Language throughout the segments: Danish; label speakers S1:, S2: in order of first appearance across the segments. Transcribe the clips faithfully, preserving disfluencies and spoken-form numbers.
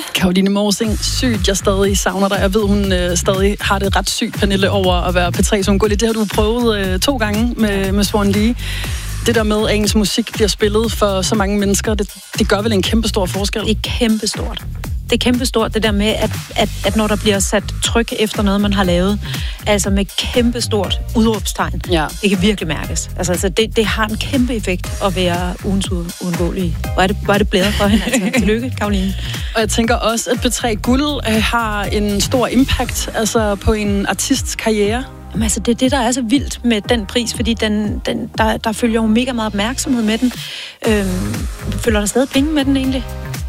S1: Caroline Morsing, sygt, jeg stadig savner dig. Jeg ved, hun øh, stadig har det ret sygt, Pernille, over at være P tre som gullig. Det har du prøvet øh, to gange med, med Swan Lee. Det der med, at ens musik bliver spillet for så mange mennesker, det, det gør vel en kæmpe stor forskel?
S2: Det er kæmpestort. Det er kæmpestort, det der med, at, at, at når der bliver sat tryk efter noget, man har lavet, altså med kæmpestort udråbstegn,
S1: ja.
S2: Det kan virkelig mærkes. Altså, altså det, det har en kæmpe effekt at være ugens uundgåelige. Hvor er det, hvor er det blæret for hende? Altså, tillykke, Caroline.
S1: Og jeg tænker også, at P tre Guld øh, har en stor impact altså på en artists karriere.
S2: Jamen, altså, det er det, der er så vildt med den pris, fordi den, den, der, der følger jo mega meget opmærksomhed med den. Øhm, følger der stadig penge med den egentlig?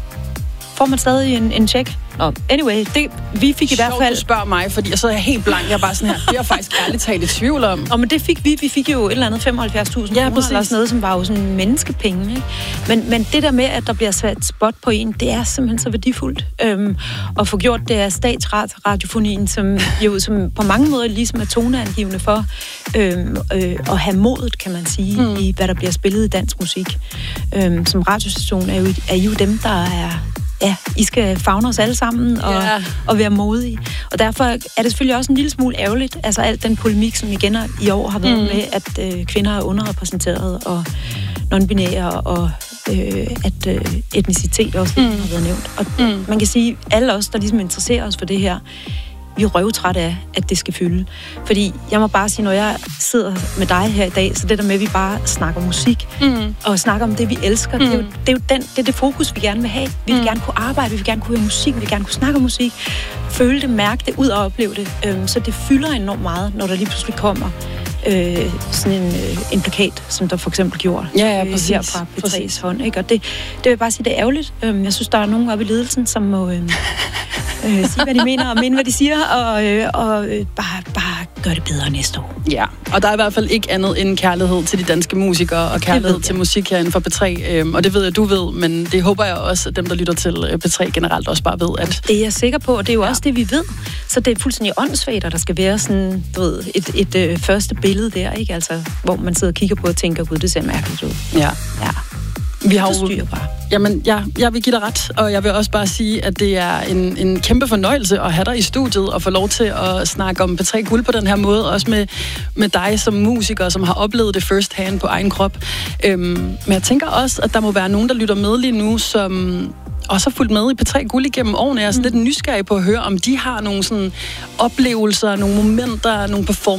S2: Får man stadig en, en check? Nå, anyway, det, vi fik i hvert fald...
S1: du spørger mig, fordi jeg så er helt blank. Jeg er bare sådan her, det er jeg faktisk ærligt talt i tvivl om.
S2: Og men det fik vi. Vi fik jo et eller andet femoghalvfjerds tusind
S1: ja,
S2: kroner, eller sådan noget, som var jo sådan menneskepenge, ikke? Men, men det der med, at der bliver sat spot på en, det er simpelthen så værdifuldt. Øhm, og få gjort det af statsradiofonien, som jo som på mange måder ligesom er toneangivende for øhm, øh, at have modet, kan man sige, hmm. i hvad der bliver spillet i dansk musik. Øhm, som radiostation er jo, er jo dem, der er... Ja, I skal favne os alle sammen og, yeah. og være modige. Og derfor er det selvfølgelig også en lille smule ærgerligt, altså alt den polemik, som igen i år har været mm. med, at øh, kvinder er underrepræsenteret og non-binære, og øh, at øh, etnicitet også mm. har været nævnt. Og mm. man kan sige, alle os, der ligesom interesserer os for det her, vi er røvtrætte af, at det skal fylde. Fordi jeg må bare sige, når jeg sidder med dig her i dag, så det der med, at vi bare snakker musik, mm. og snakker om det, vi elsker, mm. det, er jo, det er jo den, det, er det fokus, vi gerne vil have. Vi vil mm. gerne kunne arbejde, vi vil gerne kunne høre musik, vi vil gerne kunne snakke om musik, føle det, mærke det, ud og opleve det. Øhm, så det fylder enormt meget, når der lige pludselig kommer øh, sådan en, øh, en plakat, som der for eksempel gjorde
S1: ja, ja, præcis.
S2: her fra P tre's hånd. Ikke? Og det, det vil jeg bare sige, det er ærgerligt. Øhm, jeg synes, der er nogen oppe i ledelsen, som må... Øh, Øh, sige, hvad de mener, og mene, hvad de siger, og, øh, og øh, bare, bare gøre det bedre næste år.
S1: Ja, og der er i hvert fald ikke andet end kærlighed til de danske musikere, og kærlighed ved, til ja. musik herinde for P tre, øhm, og det ved jeg, du ved, men det håber jeg også, at dem, der lytter til P tre generelt også bare ved, at...
S2: Det er jeg sikker på, og det er jo ja. også det, vi ved. Så det er fuldstændig åndssvagt, at der skal være sådan, du ved, et, et, et øh, første billede der, ikke? Altså, hvor man sidder og kigger på og tænker, gud, det ser mærkeligt ud.
S1: Ja.
S2: Ja.
S1: Vi har jo, jamen, ja, jeg vil give dig ret, og jeg vil også bare sige, at det er en, en kæmpe fornøjelse at have dig i studiet og få lov til at snakke om P tre Guld på den her måde, også med, med dig som musiker, som har oplevet det first hand på egen krop. Øhm, men jeg tænker også, at der må være nogen, der lytter med lige nu, som også har fulgt med i P tre Guld igennem årene. Jeg er sådan mm. lidt nysgerrig på at høre, om de har nogle sådan oplevelser, nogle momenter, nogle performances,